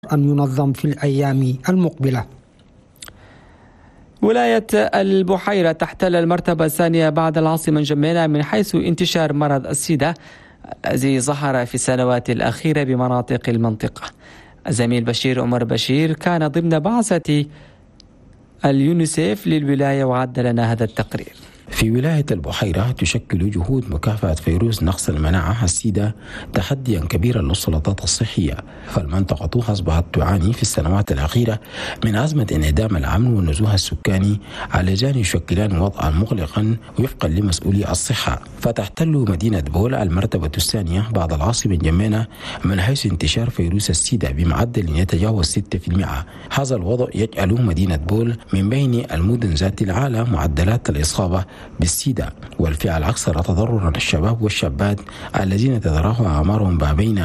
أن ينظم في الأيام المقبلة. ولاية البحيرة تحتل المرتبة الثانية بعد العاصمة نجمينا من حيث انتشار مرض السيدة الذي ظهر في السنوات الأخيرة بمناطق المنطقة. الزميل بشير عمر بشير كان ضمن بعثة اليونيسيف للولاية وعد لنا هذا التقرير. في ولاية البحيرة تشكل جهود مكافحة فيروس نقص المناعة السيدة تحديا كبيرا للسلطات الصحية، فالمنطقة أصبحت تعاني في السنوات الأخيرة من أزمة انعدام الأمن والنزوح السكاني، على جانب يشكلان وضعا مغلقا وفقا لمسؤولي الصحة. فتحتل مدينة بول المرتبة الثانية بعد العاصمة نجمينا من حيث انتشار فيروس السيدة بمعدل يتجاوز 6%. هذا الوضع يجعل مدينة بول من بين المدن ذات العالى معدلات الإصابة بالسيدة، والفئة الأكثر تضررا الشباب والشابات الذين تتراوح أعمارهم ما بين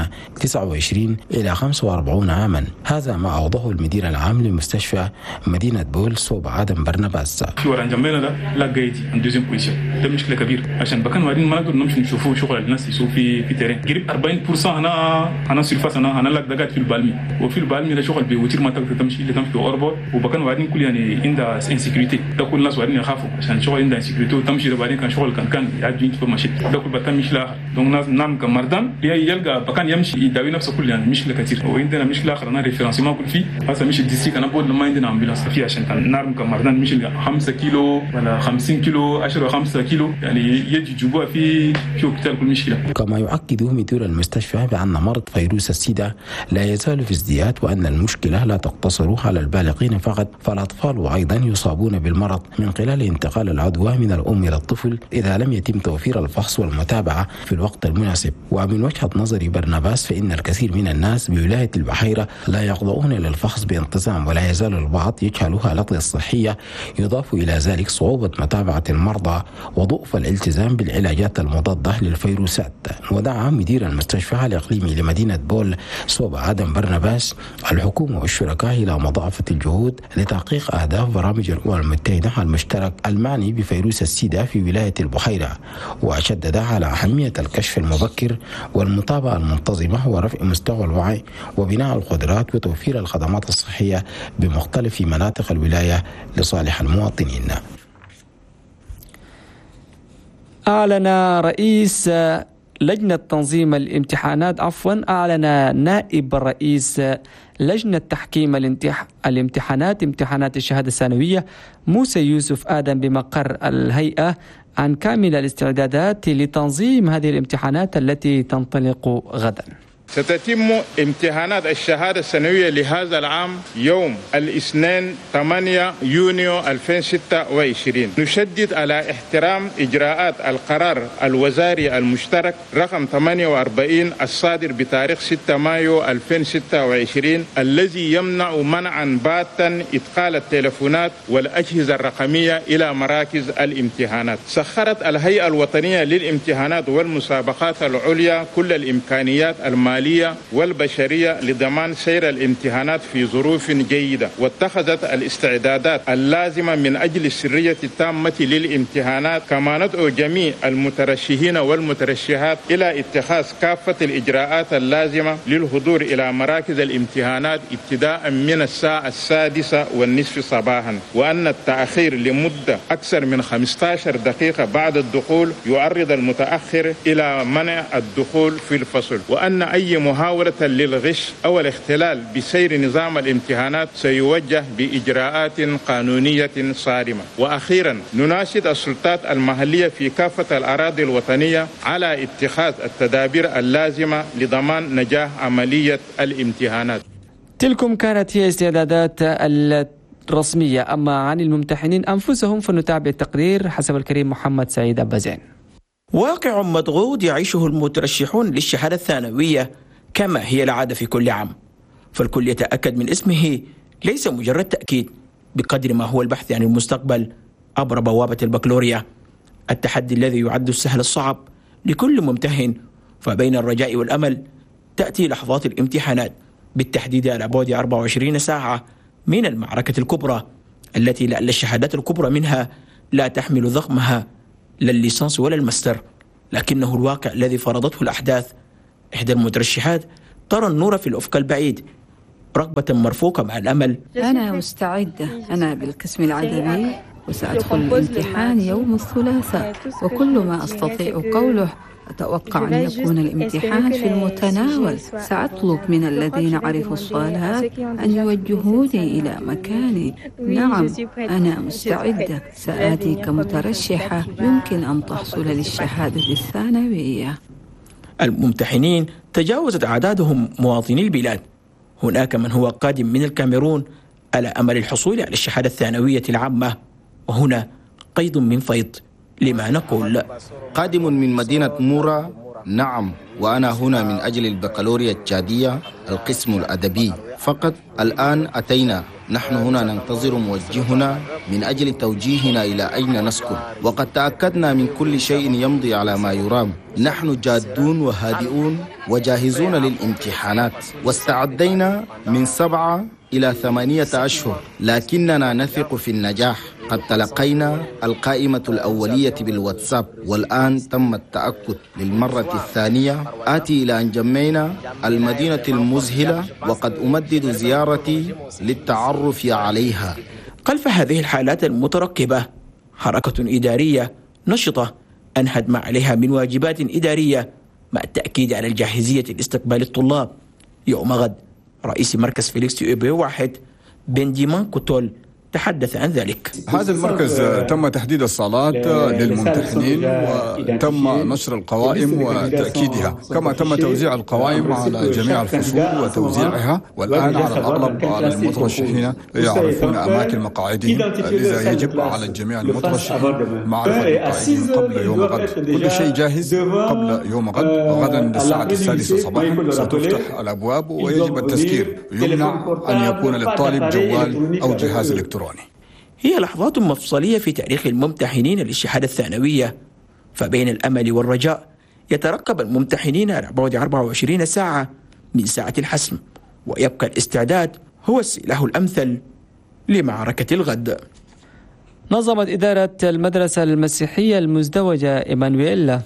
29 إلى 45 عاما. هذا ما أوضحه المدير العام لمستشفى مدينة بول صوب عدم برناباس. جنبنا ده لا جايتي عند دوزين بوزيشن، ده مشكلة كبيرة عشان بكن وارين ما نقدر نمشي نشوفوا شغل الناس يسووا في تيرين. قريب 40% هنا سلفاس هنا لك دقات في البالمي، وفي البالمي ده شغل بيوتير ما تقدر تمشي اللي تمشي أوربو، وبكن وارين كل يعني عندها انسكيورتي، ده كل الناس وارين يخافوا عشان شغل عندها انسكيورتي وتمشي بعدين كان شغل كان يعجين في مشي ده كل بتمشي لا دون ناس نام كمردان يلقى بكان يمشي يداوي نفسه كل يعني مشكلة كثير. وعندنا مشكلة آخر أنا ريفرنس ما أقول فيه هذا مش الدي سي كان أقول لما عندنا أمبيلانس فيه عشان كان نار كمردان مش 5 كيلو ولا 50 كيلو 10 5 كيلو يعني يجي جوا في قتال كل مشكلة. كما يؤكد مدير المستشفى بأن مرض فيروس السيدة لا يزال في ازدياد، وأن المشكلة لا تقتصر على البالغين فقط، فالأطفال أيضا يصابون بالمرض من خلال انتقال العدوى من الأم إلى الطفل إذا لم يتم توفير الفحص والمتابعة في الوقت المناسب. ومن وجهة نظر برناباس فإن الكثير من الناس بولاية البحيرة لا يخضعون للفحص بانتظام، ولا يزال البعض يجهلها الأطلة الصحية، يضاف إلى ذلك صعوبة متابعة المرضى وضعف الالتزام بالعلاجات المضادة للفيروسات. ودعا مدير المستشفى الإقليمي لمدينة بول صوب عدم برناباس الحكومة والشركاء إلى مضاعفة الجهود لتحقيق أهداف برامج الأمم المتحدة المشترك المعني بفيروس السيدة في ولاية البحيرة، وشدد على أهمية الكشف المبكر والمتابعة المنتظمة ورفع مستوى الوعي وبناء القدرات وتوفير الخدمات الصحية بمختلف مناطق الولاية لصالح المواطنين. أعلن رئيس لجنة تنظيم الامتحانات أعلن نائب رئيس لجنة تحكيم امتحانات الشهادة الثانوية موسى يوسف آدم بمقر الهيئة عن كامل الاستعدادات لتنظيم هذه الامتحانات التي تنطلق غدا. ستتم امتحانات الشهادة السنوية لهذا العام يوم الاثنين 8 يونيو 2026. نشدد على احترام إجراءات القرار الوزاري المشترك رقم 48 الصادر بتاريخ 6 مايو 2026 الذي يمنع منعا باتا إدخال التلفونات والأجهزة الرقمية إلى مراكز الامتحانات. سخرت الهيئة الوطنية للامتحانات والمسابقات العليا كل الإمكانيات المالية والبشرية لضمان سير الامتحانات في ظروف جيدة، واتخذت الاستعدادات اللازمة من أجل السرية التامة للامتحانات. كما ندعو جميع المترشحين والمترشحات إلى اتخاذ كافة الإجراءات اللازمة للحضور إلى مراكز الامتحانات ابتداء من الساعة 6:30 صباحا، وأن التأخير لمدة أكثر من 15 دقيقة بعد الدخول يعرض المتأخر إلى منع الدخول في الفصل، وأن أي محاولة للغش أو الاختلال بسير نظام الامتحانات سيوجه بإجراءات قانونية صارمة. وأخيرا نناشد السلطات المحلية في كافة الأراضي الوطنية على اتخاذ التدابير اللازمة لضمان نجاح عملية الامتحانات. تلكم كانت هي استعدادات الرسمية. أما عن الممتحنين أنفسهم فنتابع التقرير حسب الكريم محمد سعيد أبازين. واقع مضغوط يعيشه المترشحون للشهادة الثانوية كما هي العادة في كل عام، فالكل يتأكد من اسمه ليس مجرد تأكيد بقدر ما هو البحث عن المستقبل عبر بوابة البكالوريا، التحدي الذي يعد السهل الصعب لكل ممتحن. فبين الرجاء والأمل تأتي لحظات الامتحانات، بالتحديد على بعد 24 ساعة من المعركة الكبرى التي لعل الشهادات الكبرى منها لا تحمل ضخمها لا الليسانس ولا الماستر، لكنه الواقع الذي فرضته الأحداث. إحدى المترشحات ترى النور في الأفق البعيد، رغبة مرفوقة مع الأمل. أنا مستعدة، أنا بالقسم العدبي وسأدخل الامتحان يوم الثلاثاء، وكل ما أستطيع قوله أتوقع أن يكون الامتحان في المتناول. سأطلب من الذين عرفوا الصالات أن يوجهوني إلى مكاني. نعم أنا مستعدة، سآتي كمترشحة يمكن أن تحصل للشهادة الثانوية. الممتحنين تجاوزت أعدادهم مواطني البلاد. هناك من هو قادم من الكاميرون على أمل الحصول على الشهادة الثانوية العامة، وهنا قيد من فيض لما نقول. قادم من مدينة مورا. نعم، وأنا هنا من أجل البكالوريا التشادية القسم الأدبي فقط. الآن أتينا، نحن هنا ننتظر موجهنا من أجل توجيهنا إلى أين نسكن، وقد تأكدنا من كل شيء يمضي على ما يرام. نحن جادون وهادئون وجاهزون للامتحانات، واستعدينا من 7 إلى 8 أشهر، لكننا نثق في النجاح. قد تلقينا القائمة الأولية بالواتساب، والآن تم التأكد للمرة الثانية. آتي إلى أن جمعنا المدينة المذهلة، وقد أمدد زيارتي للتعرف عليها. خلف هذه الحالات المتركبة حركة إدارية نشطة أنهت ما عليها من واجبات إدارية، مع التأكيد على الجاهزية لاستقبال الطلاب. يوم غد رئيس مركز فيليكس يوبي واحد بنجيمان كوتول تحدث عن ذلك. هذا المركز تم تحديد الصالات للممتحنين، وتم نشر القوائم وتأكيدها، كما تم توزيع القوائم على جميع الفصول وتوزيعها. والآن على الأغلب المترشحين يعرفون أماكن مقاعدهم، لذا يجب على الجميع المترشحين معرفة مقاعدهم قبل يوم غد. كل شيء جاهز قبل يوم غد. وغدا الساعة 6 صباحا ستفتح الأبواب، ويجب التذكير. يمنع أن يكون للطالب جوال أو جهاز إلكتروني. هي لحظات مفصلية في تاريخ الممتحنين للشهادة الثانوية، فبين الأمل والرجاء يترقب الممتحنين على بعد 24 ساعة من ساعة الحسم، ويبقى الاستعداد هو السلاح الأمثل لمعركة الغد. نظمت إدارة المدرسة المسيحية المزدوجة إيمانويل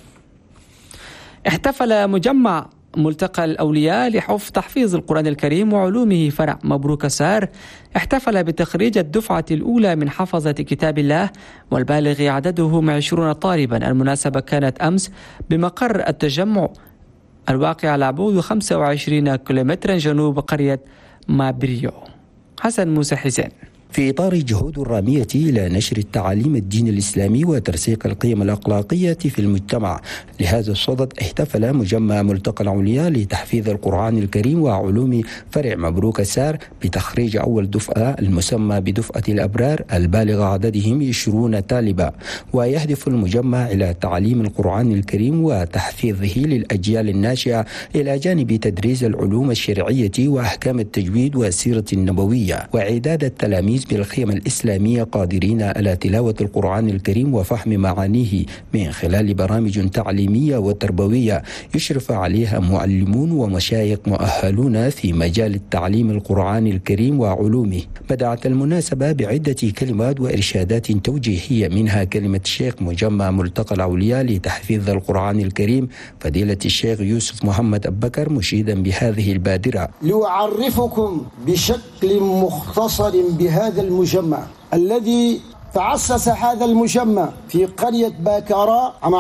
احتفل مجمع ملتقى الأولياء لحفظ تحفيظ القرآن الكريم وعلومه فرع مبروك سار. احتفل بتخريج الدفعة الأولى من حفظة كتاب الله، والبالغ عددهم 20 طالبا. المناسبة كانت أمس بمقر التجمع الواقع على بعد 25 كيلومترا جنوب قرية مابريو. حسن موسى حسين. في إطار جهود الرامية إلى نشر التعاليم الدين الإسلامي وترسيخ القيم الأخلاقية في المجتمع، لهذا الصدد احتفل مجمع ملتقى الأولياء لتحفيظ القرآن الكريم وعلوم فرع مبروك سار بتخريج أول دفعة المسمى بدفعة الأبرار البالغ عددهم 20 طالبا. ويهدف المجمع إلى تعليم القرآن الكريم وتحفيظه للأجيال الناشئة، إلى جانب تدريس العلوم الشرعية وأحكام التجويد والسيرة النبوية، وإعداد التلاميذ بالقيم الإسلامية قادرين على تلاوة القرآن الكريم وفهم معانيه من خلال برامج تعليمية وتربوية يشرف عليها معلمون ومشايخ مؤهلون في مجال التعليم القرآن الكريم وعلومه. بدأت المناسبة بعدة كلمات وإرشادات توجيهية، منها كلمة الشيخ مجمع ملتقى الأولياء لتحفيظ القرآن الكريم فضيلة الشيخ يوسف محمد أبكر، مشيدا بهذه البادرة. لأعرفكم بشكل مختصر بهذا المجمع الذي تأسس هذا المجمع في قرية باكارا عام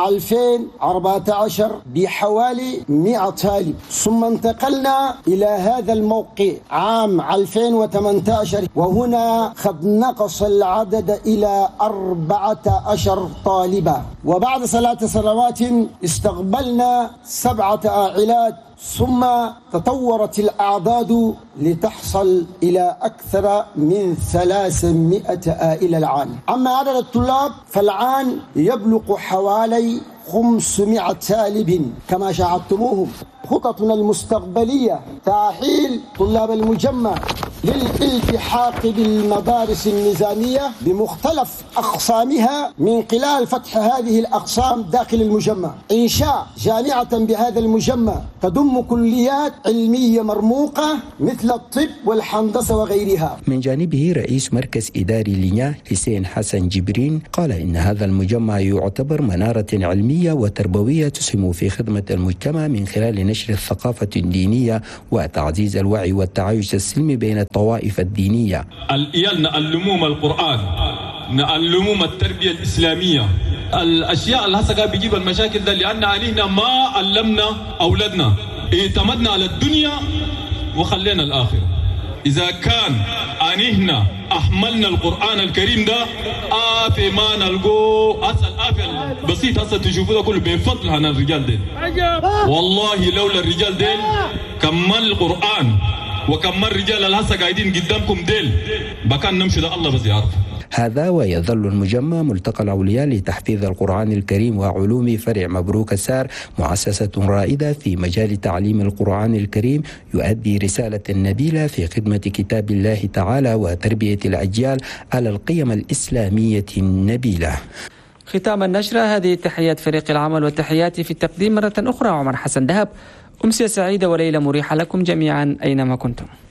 2014 بحوالي 100 طالب، ثم انتقلنا إلى هذا الموقع عام 2018، وهنا قد نقص العدد إلى 14 طالبا. وبعد 3 سنوات استقبلنا 7 عائلات، ثم تطورت الأعداد لتحصل إلى أكثر من 300 عائلة الآن. أما عدد الطلاب فالآن يبلغ حوالي 500 طالب كما شاهدتموهم. خططنا المستقبلية تأهيل طلاب المجمع للالتحاق بالمدارس النظامية بمختلف أقسامها من خلال فتح هذه الأقسام داخل المجمع، إنشاء جامعة بهذا المجمع تضم كليات علمية مرموقة مثل الطب والهندسة وغيرها. من جانبه رئيس مركز إداري لينيا حسين حسن جبرين قال إن هذا المجمع يعتبر منارة علمية وتربوية تسهم في خدمة المجتمع من خلال نشر الثقافة الدينية وتعزيز الوعي والتعايش السلمي بين الطوائف الدينية. الإيال نعلمهم القرآن، نعلمهم التربية الإسلامية، الأشياء اللي هسه قاعد بيجيب المشاكل ده لأن علينا ما علمنا أولادنا، اعتمدنا على الدنيا وخلينا الآخرة. إذا كان أنهنا أحملنا القرآن الكريم ده آفي ما نلقوه هسه الآفي البسيط هسه تشوفوه ده كله بفضل هنا الرجال دين. والله لولا الرجال دين كمل القرآن وكمل رجال اللي هسه قاعدين قدامكم ديل بكان نمشي ده الله بس يعرف. هذا ويظل المجمع ملتقى الأولياء لتحفيظ القرآن الكريم وعلوم فرع مبروك السار مؤسسة رائدة في مجال تعليم القرآن الكريم يؤدي رسالة نبيلة في خدمة كتاب الله تعالى وتربية الأجيال على القيم الإسلامية النبيلة. ختام النشرة هذه تحيات فريق العمل وتحياتي في التقديم مرة أخرى عمر حسن دهب. أمسية سعيدة وليلة مريحة لكم جميعا أينما كنتم.